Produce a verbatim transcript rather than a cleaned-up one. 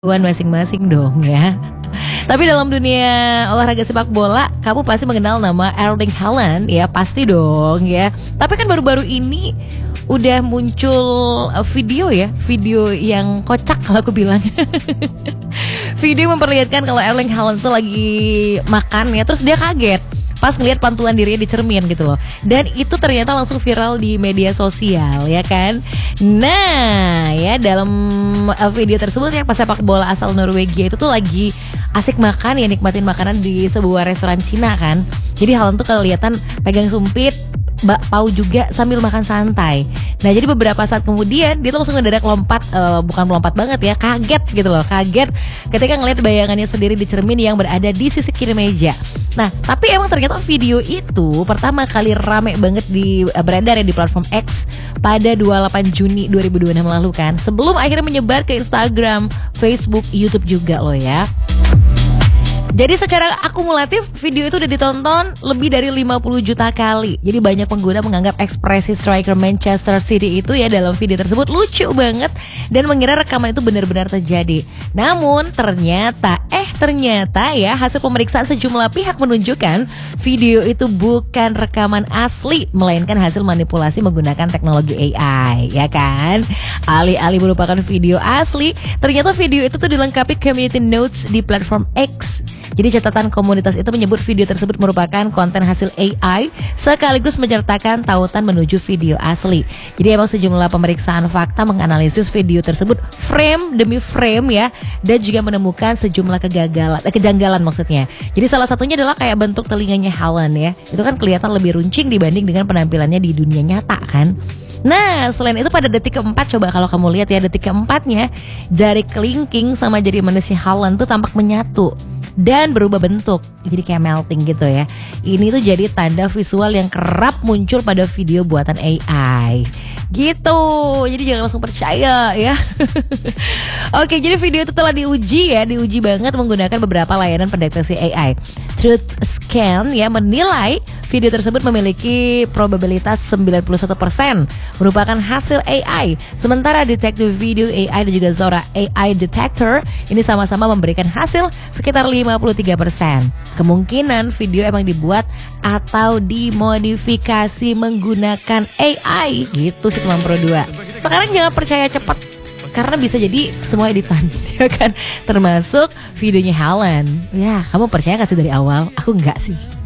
Wan masing-masing dong ya. Tapi dalam dunia olahraga sepak bola, kamu pasti mengenal nama Erling Haaland ya, pasti dong ya. Tapi kan baru-baru ini udah muncul video ya, video yang kocak kalau aku bilang. Video memperlihatkan kalau Erling Haaland itu lagi makan ya, terus dia kaget pas ngeliat pantulan dirinya di cermin gitu loh. Dan itu ternyata langsung viral di media sosial ya kan. Nah ya, dalam video tersebut ya pesepak bola asal Norwegia itu tuh lagi asik makan ya, nikmatin makanan di sebuah restoran Cina kan. Jadi Haaland tuh kelihatan pegang sumpit bakpao juga sambil makan santai. Nah jadi beberapa saat kemudian dia tuh langsung mendadak lompat, uh, bukan melompat banget ya, kaget gitu loh, kaget ketika ngeliat bayangannya sendiri di cermin yang berada di sisi kiri meja. Nah tapi emang ternyata video itu pertama kali rame banget di uh, beredar ya di platform X pada dua puluh delapan Juni dua ribu dua puluh enam lalu kan, sebelum akhirnya menyebar ke Instagram, Facebook, YouTube juga loh ya. Jadi secara akumulatif video itu udah ditonton lebih dari lima puluh juta kali. Jadi banyak pengguna menganggap ekspresi striker Manchester City itu ya dalam video tersebut lucu banget dan mengira rekaman itu benar-benar terjadi. Namun ternyata eh ternyata ya hasil pemeriksaan sejumlah pihak menunjukkan video itu bukan rekaman asli, melainkan hasil manipulasi menggunakan teknologi A I ya kan. Alih-alih merupakan video asli, ternyata video itu tuh dilengkapi community notes di platform X. Jadi catatan komunitas itu menyebut video tersebut merupakan konten hasil A I sekaligus menyertakan tautan menuju video asli. Jadi emang sejumlah pemeriksaan fakta menganalisis video tersebut frame demi frame ya, dan juga menemukan sejumlah kegagalan, eh, kejanggalan maksudnya. Jadi salah satunya adalah kayak bentuk telinganya Haaland ya, itu kan kelihatan lebih runcing dibanding dengan penampilannya di dunia nyata kan. Nah selain itu pada detik keempat, coba kalau kamu lihat ya detik keempatnya, jari kelingking sama jari manisnya Haaland tuh tampak menyatu dan berubah bentuk, jadi kayak melting gitu ya. Ini tuh jadi tanda visual yang kerap muncul pada video buatan A I gitu. Jadi jangan langsung percaya ya. Oke, jadi video itu telah diuji ya, diuji banget menggunakan beberapa layanan pendeteksi A I. TruthScan ya menilai video tersebut memiliki probabilitas sembilan puluh satu persen merupakan hasil A I. Sementara Detective Video A I dan juga Zora A I Detector ini sama-sama memberikan hasil sekitar lima puluh tiga persen. Kemungkinan video emang dibuat atau dimodifikasi menggunakan A I gitu sih teman Pro dua. Sekarang jangan percaya cepat, karena bisa jadi semua editan ya kan, termasuk videonya Haaland. Ya, kamu percaya gak sih dari awal? Aku enggak sih.